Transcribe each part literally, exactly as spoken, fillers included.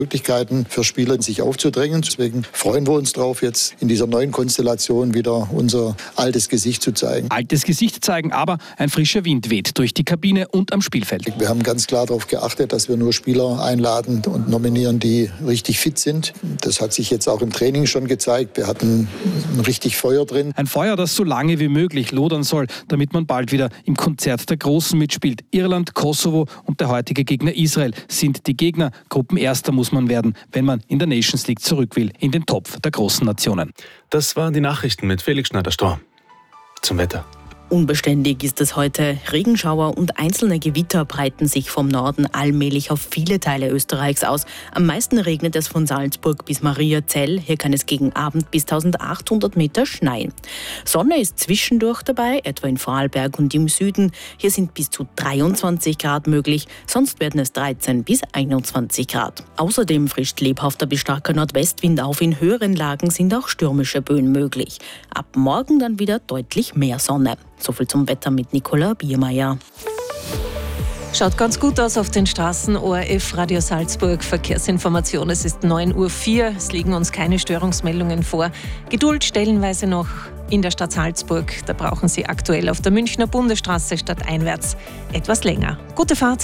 Möglichkeiten für Spieler, sich aufzudrängen. Deswegen freuen wir uns drauf, jetzt in dieser neuen Konstellation wieder unser altes Gesicht zu zeigen. Altes Gesicht zeigen, aber ein frischer Wind weht durch die Kabine und am Spielfeld. Wir haben ganz klar darauf geachtet, dass wir nur Spieler einladen und nominieren, die richtig fit sind. Das hat sich jetzt auch im Training schon gezeigt. Wir hatten richtig Feuer drin. Ein Feuer, das so lange wie möglich lodern soll, damit man bald wieder im Konzert der Großen mitspielt. Irland, Kosovo und der heutige Gegner Israel sind die Gegner. Gruppenerster muss man werden, wenn man in der Nations League zurück will, in den Topf der großen Nationen. Das waren die Nachrichten mit Felix Schneider-Stor. Zum Wetter. Unbeständig ist es heute. Regenschauer und einzelne Gewitter breiten sich vom Norden allmählich auf viele Teile Österreichs aus. Am meisten regnet es von Salzburg bis Mariazell. Hier kann es gegen Abend bis eintausendachthundert Meter schneien. Sonne ist zwischendurch dabei, etwa in Vorarlberg und im Süden. Hier sind bis zu dreiundzwanzig Grad möglich, sonst werden es dreizehn bis einundzwanzig Grad. Außerdem frischt lebhafter bis starker Nordwestwind auf. In höheren Lagen sind auch stürmische Böen möglich. Ab morgen dann wieder deutlich mehr Sonne. Soviel zum Wetter mit Nicola Biermeier. Schaut ganz gut aus auf den Straßen. O R F Radio Salzburg, Verkehrsinformation. Es ist neun Uhr vier. Es liegen uns keine Störungsmeldungen vor. Geduld stellenweise noch in der Stadt Salzburg. Da brauchen Sie aktuell auf der Münchner Bundesstraße stadteinwärts etwas länger. Gute Fahrt.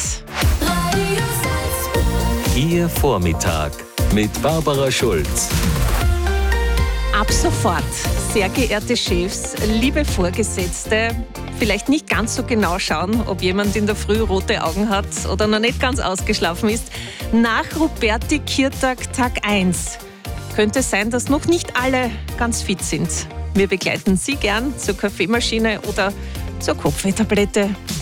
Ihr Vormittag mit Barbara Schulz. Ab sofort, sehr geehrte Chefs, liebe Vorgesetzte, vielleicht nicht ganz so genau schauen, ob jemand in der Früh rote Augen hat oder noch nicht ganz ausgeschlafen ist. Nach Ruperti Kirtag Tag eins könnte es sein, dass noch nicht alle ganz fit sind. Wir begleiten Sie gern zur Kaffeemaschine oder zur Kopfwehtablette.